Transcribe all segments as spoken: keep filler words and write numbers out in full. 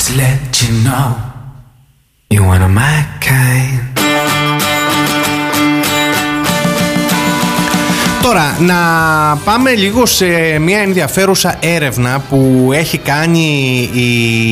to let you know you're one of my kind. Τώρα, να πάμε λίγο σε μια ενδιαφέρουσα έρευνα που έχει κάνει η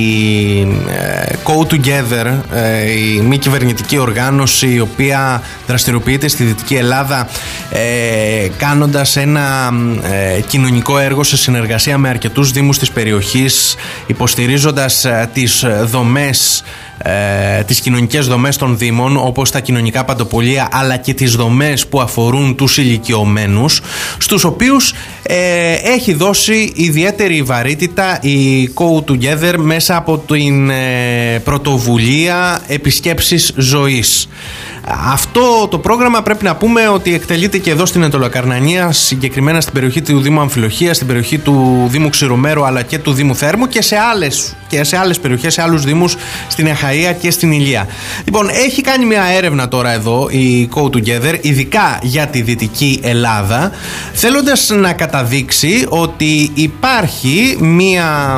Go Together, η μη κυβερνητική οργάνωση η οποία δραστηριοποιείται στη Δυτική Ελλάδα, κάνοντας ένα κοινωνικό έργο σε συνεργασία με αρκετούς δήμους της περιοχής, υποστηρίζοντας τις δομές, τις κοινωνικές δομές των δήμων, όπως τα κοινωνικά παντοπολία, αλλά και τις δομές που αφορούν τους ηλικιωμένους, στους οποίους ε, έχει δώσει ιδιαίτερη βαρύτητα η Go Together μέσα από την ε, πρωτοβουλία επισκέψεις ζωής. Αυτό το πρόγραμμα πρέπει να πούμε ότι εκτελείται και εδώ στην Αιτωλοκαρνανία, συγκεκριμένα στην περιοχή του Δήμου Αμφιλοχίας, στην περιοχή του Δήμου Ξηρομέρου αλλά και του Δήμου Θέρμου και σε άλλες, και σε άλλες περιοχές, σε άλλους δήμους, στην Αχαΐα και στην Ηλία. Λοιπόν, έχει κάνει μια έρευνα τώρα εδώ η Go Together, ειδικά για τη Δυτική Ελλάδα, θέλοντας να καταδείξει ότι υπάρχει μια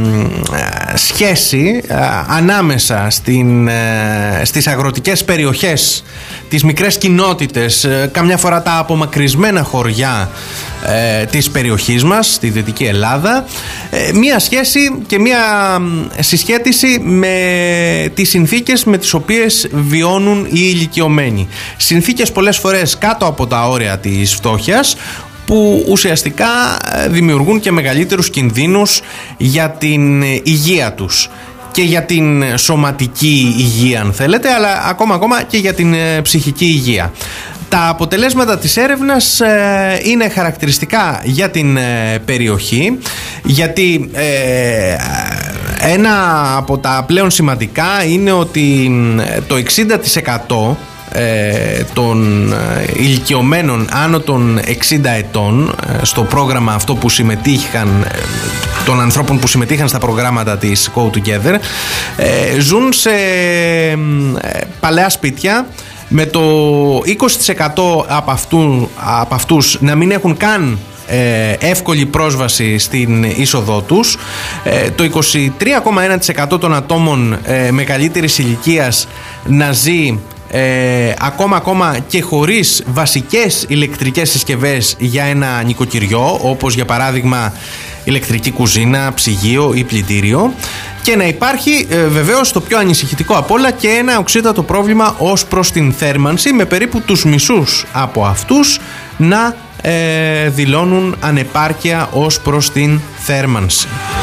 σχέση ανάμεσα στην, στις αγροτικές περιοχές, τις μικρές κοινότητες, καμιά φορά τα απομακρυσμένα χωριά ε, της περιοχής μας, στη Δυτική Ελλάδα, ε, μία σχέση και μία συσχέτιση με τις συνθήκες με τις οποίες βιώνουν οι ηλικιωμένοι. Συνθήκες πολλές φορές κάτω από τα όρια της φτώχειας, που ουσιαστικά δημιουργούν και μεγαλύτερους κινδύνους για την υγεία τους και για την σωματική υγεία, αν θέλετε, αλλά ακόμα ακόμα και για την ψυχική υγεία. Τα αποτελέσματα της έρευνας ε, είναι χαρακτηριστικά για την ε, περιοχή, γιατί ε, ένα από τα πλέον σημαντικά είναι ότι το εξήντα τοις εκατό των ηλικιωμένων άνω των εξήντα ετών στο πρόγραμμα αυτό που συμμετείχαν, των ανθρώπων που συμμετείχαν στα προγράμματα της Go Together, ζουν σε παλαιά σπίτια, με το είκοσι τοις εκατό από, αυτού, από αυτούς να μην έχουν καν εύκολη πρόσβαση στην είσοδό τους, το είκοσι τρία κόμμα ένα τοις εκατό των ατόμων μεγαλύτερης ηλικίας να ζει Ε, ακόμα ακόμα και χωρίς βασικές ηλεκτρικές συσκευές για ένα νοικοκυριό, όπως για παράδειγμα ηλεκτρική κουζίνα, ψυγείο ή πλυντήριο, και να υπάρχει ε, βεβαίως το πιο ανησυχητικό απ' όλα και ένα οξύτατο πρόβλημα ως προς την θέρμανση, με περίπου τους μισούς από αυτούς να ε, δηλώνουν ανεπάρκεια ως προς την θέρμανση.